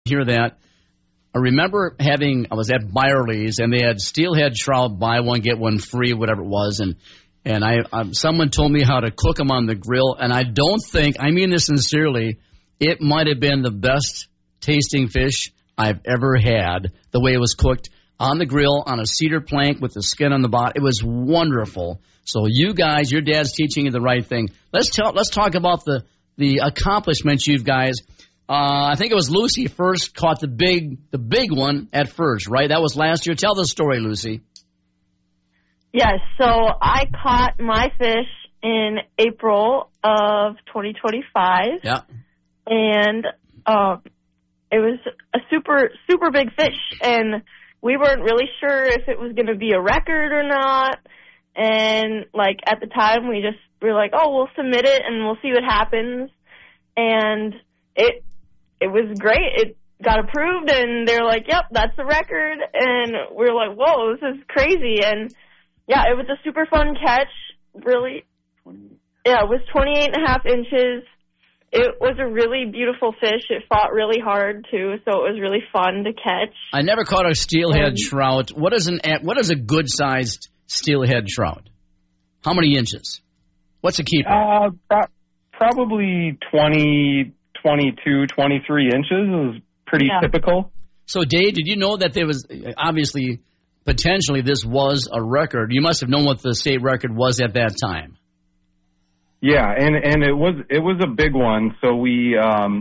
hear that. I remember I was at Byerly's, and they had steelhead trout, buy one, get one free, whatever it was, and someone told me how to cook them on the grill, and I mean this sincerely, it might have been the best tasting fish I've ever had, the way it was cooked on the grill on a cedar plank with the skin on the bottom. It was wonderful. So you guys, your dad's teaching you the right thing. Let's talk about the accomplishments you guys. I think it was Lucy first caught the big one at first, right? That was last year. Tell the story, Lucy. Yes, so I caught my fish in April of 2025. Yeah. And it was a super, super big fish, and we weren't really sure if it was going to be a record or not. And, like, at the time, we were like, oh, we'll submit it, and we'll see what happens. And it was great. It got approved, and they're like, yep, that's the record. And we were like, whoa, this is crazy. And, yeah, it was a super fun catch, really. Yeah, it was 28.5 inches. It was a really beautiful fish. It fought really hard, too, so it was really fun to catch. I never caught a steelhead trout. What is a good-sized steelhead trout? How many inches? What's a keeper? Probably 20, 22, 23 inches is pretty typical. So, Dave, did you know that there was, obviously, potentially this was a record? You must have known what the state record was at that time. Yeah, and it was a big one. So we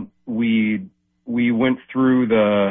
went through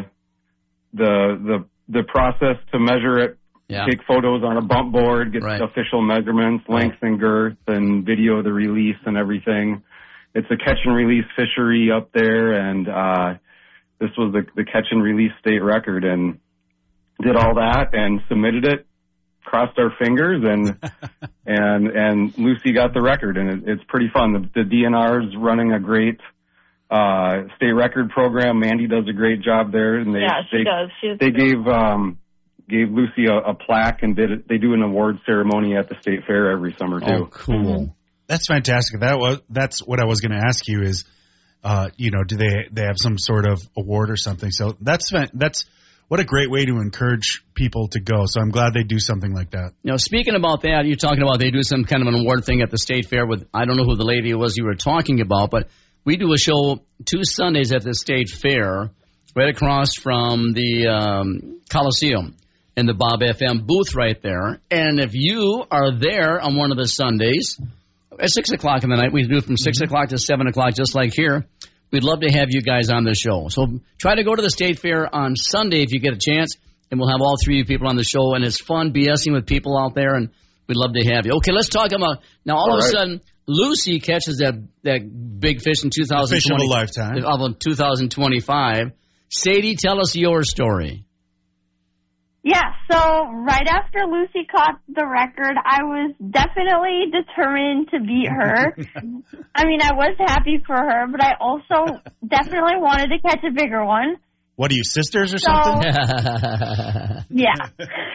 the process to measure it, take photos on a bump board, get official measurements, length and girth, and video the release and everything. It's a catch and release fishery up there, and this was the catch and release state record, and did all that and submitted it. Crossed our fingers, and Lucy got the record, and it's pretty fun. The DNR is running a great state record program. Mandy does a great job there, and she does. They gave Lucy a plaque, and they do an award ceremony at the state fair every summer too. Oh, cool! Mm-hmm. That's fantastic. That's what I was going to ask you is, do they have some sort of award or something? So that's what a great way to encourage people to go. So I'm glad they do something like that. Now, speaking about that, you're talking about they do some kind of an award thing at the state fair with, I don't know who the lady was you were talking about, but we do a show 2 Sundays at the state fair right across from the Coliseum in the Bob FM booth right there. And if you are there on one of the Sundays at 6 o'clock in the night, we do it from 6 o'clock to 7 o'clock just like here. We'd love to have you guys on the show. So try to go to the state fair on Sunday if you get a chance, and we'll have all 3 of you people on the show. And it's fun BSing with people out there, and we'd love to have you. Okay, let's talk about now. All of a sudden, Lucy catches that big fish in 2020. Fish of a lifetime. Of 2025. Sadie, tell us your story. Yeah, so right after Lucy caught the record, I was definitely determined to beat her. I mean, I was happy for her, but I also definitely wanted to catch a bigger one. What are you, sisters or something? Yeah.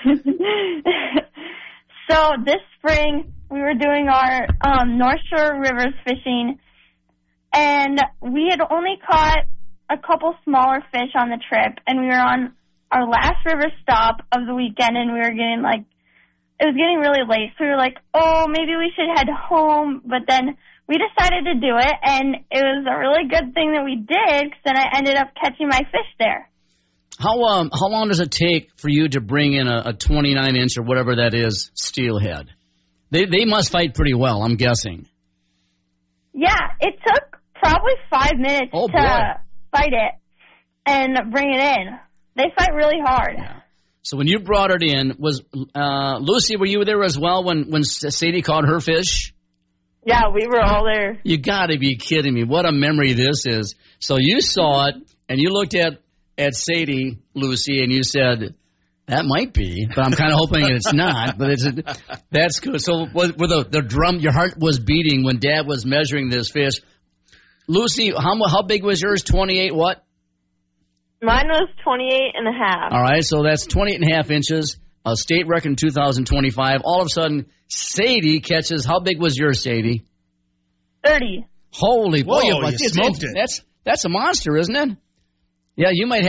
So this spring, we were doing our North Shore Rivers fishing, and we had only caught a couple smaller fish on the trip, and we were on our last river stop of the weekend, and we were getting it was getting really late, so we were like, oh, maybe we should head home, but then we decided to do it, and it was a really good thing that we did, because then I ended up catching my fish there. How long does it take for you to bring in a 29-inch or whatever that is steelhead? They must fight pretty well, I'm guessing. Yeah, it took probably 5 minutes to fight it and bring it in. They fight really hard. Yeah. So when you brought it in, was Lucy, were you there as well when Sadie caught her fish? Yeah, we were all there. You got to be kidding me. What a memory this is. So you saw it, and you looked at Sadie, Lucy, and you said, that might be, but I'm kind of hoping it's not. But that's good. So with the drum, your heart was beating when Dad was measuring this fish. Lucy, how big was yours? 28 what? Mine was 28.5. All right, so that's 28.5 inches, a state record in 2025. All of a sudden, Sadie catches, how big was yours, Sadie? 30. Holy boy. You smoked it. That's a monster, isn't it? Yeah, you might have